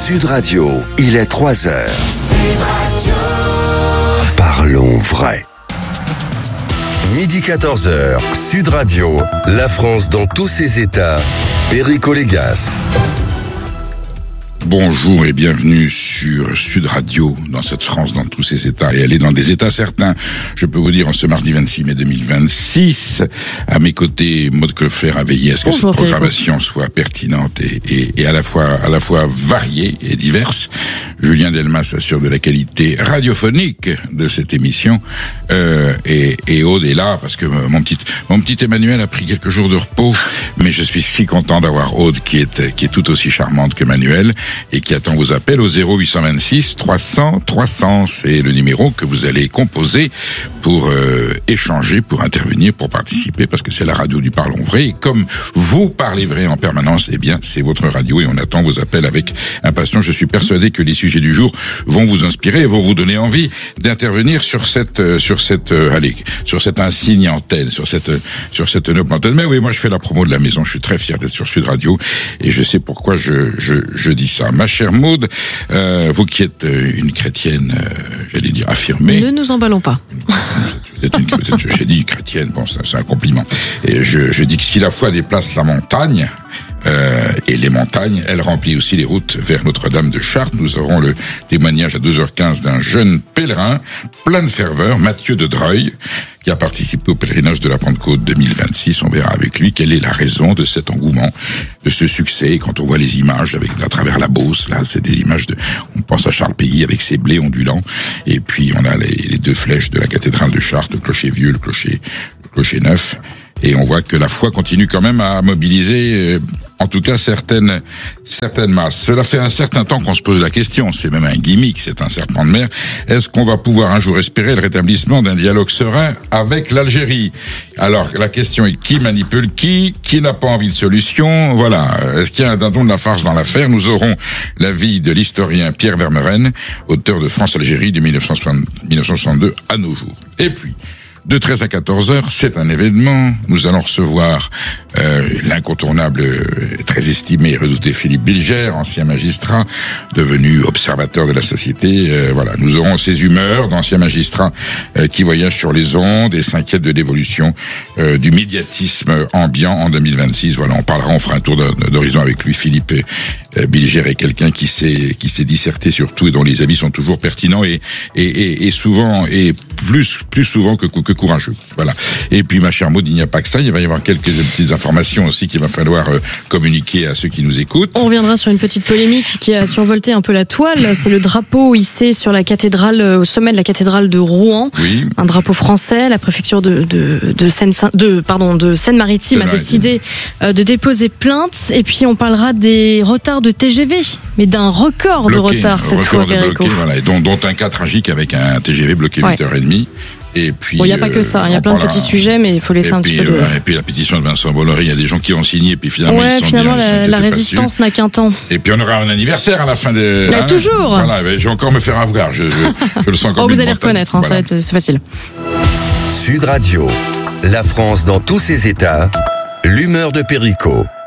Sud Radio, il est 3h. Sud Radio. Parlons vrai. Midi 14h, Sud Radio, la France dans tous ses états. Perico Légas. Bonjour et bienvenue sur Sud Radio, dans cette France dans tous ses états, et elle est dans des états certains. Je peux vous dire, en ce mardi 26 mai 2026, à mes côtés, Maud Clofer a veillé à ce que cette programmation soit pertinente et à la fois variée et diverse. Julien Delmas assure de la qualité radiophonique de cette émission, et Aude est là parce que mon petit Emmanuel a pris quelques jours de repos, mais je suis si content d'avoir Aude qui est tout aussi charmante que Manuel, et qui attend vos appels au 0826 300 300. C'est le numéro que vous allez composer pour échanger, pour intervenir, pour participer, parce que c'est la radio du Parlons Vrai. Et comme vous parlez vrai en permanence, eh bien, c'est votre radio et on attend vos appels avec impatience. Je suis persuadé que les sujets du jour vont vous inspirer et vont vous donner envie d'intervenir sur cette insigne antenne, sur cette noble antenne. Mais oui, moi je fais la promo de la maison. Je suis très fier d'être sur Sud Radio et je sais pourquoi je dis ça. Ma chère Maud, vous qui êtes une chrétienne, j'allais dire affirmée. Ne nous emballons pas. Vous êtes j'ai dit chrétienne, bon, c'est un compliment. Et je dis que si la foi déplace la montagne, et les montagnes, elles remplissent aussi les routes vers Notre-Dame de Chartres. Nous aurons le témoignage à 2h15 d'un jeune pèlerin, plein de ferveur, Mathieu de Dreuil, qui a participé au pèlerinage de la Pentecôte 2026. On verra avec lui quelle est la raison de cet engouement, de ce succès. Et quand on voit les images à travers la Beauce, là, c'est des images on pense à Charles Péguy avec ses blés ondulants. Et puis, on a les deux flèches de la cathédrale de Chartres, le clocher vieux, le clocher neuf. Et on voit que la foi continue quand même à mobiliser, en tout cas certaines masses. Cela fait un certain temps qu'on se pose la question, c'est même un gimmick, c'est un serpent de mer. Est-ce qu'on va pouvoir un jour espérer le rétablissement d'un dialogue serein avec l'Algérie? Alors la question est qui manipule qui n'a pas envie de solution? Voilà. Est-ce qu'il y a un dindon de la farce dans l'affaire? Nous aurons l'avis de l'historien Pierre Vermeren, auteur de France-Algérie de 1962 à nos jours. Et puis, de 13 à 14h, c'est un événement. Nous allons recevoir l'incontournable, très estimé et redouté Philippe Bilger, ancien magistrat, devenu observateur de la société. Voilà, nous aurons ses humeurs d'ancien magistrat qui voyage sur les ondes et s'inquiète de l'évolution du médiatisme ambiant en 2026. Voilà, on fera un tour d'horizon avec lui. Philippe Bilger est quelqu'un qui s'est disserté sur tout et dont les avis sont toujours pertinents et souvent et plus souvent que courageux. Voilà. Et puis ma chère Maud, il n'y a pas que ça, il va y avoir quelques petites informations aussi qu'il va falloir communiquer à ceux qui nous écoutent. On reviendra sur une petite polémique qui a survolté un peu la toile, c'est le drapeau hissé sur la cathédrale, au sommet de la cathédrale de Rouen. Oui. Un drapeau français, la préfecture de Seine-Maritime a décidé de déposer plainte, et puis on parlera des retards de TGV, mais d'un record de retard cette fois, Perico. Voilà, et dont un cas tragique avec un TGV bloqué 8h30. Et puis, il n'y a pas que ça, il y a plein de petits sujets, mais il faut laisser un petit peu de... Et puis la pétition de Vincent Bolloré, il y a des gens qui l'ont signé, et puis finalement ils sont la résistance n'a qu'un temps. Et puis on aura un anniversaire à la fin de... toujours. Voilà, je vais encore me faire avoir, je le sens encore. Vous allez reconnaître, voilà. C'est facile. Sud Radio, la France dans tous ses états, l'humeur de Perico.